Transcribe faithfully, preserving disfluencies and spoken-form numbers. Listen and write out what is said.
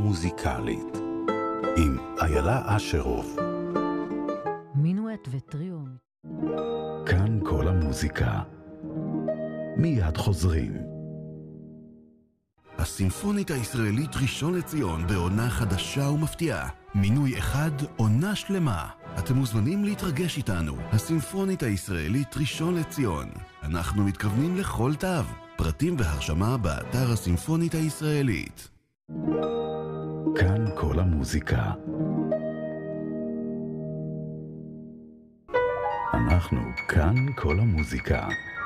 המוזיקלית עם איילה אשרוב. מינואט וטריו. כאן כל המוזיקה. מיד חוזרים. הסימפונית הישראלית ראשון לציון בעונה חדשה ומפתיעה. מינוי אחד, עונה שלמה. אתם מוזמנים להתרגש איתנו. הסימפונית הישראלית ראשון לציון. אנחנו מתכוונים לכל תו. פרטים והרשמה באתר הסימפונית הישראלית. כאן כל המוזיקה. אנחנו כאן כל המוזיקה.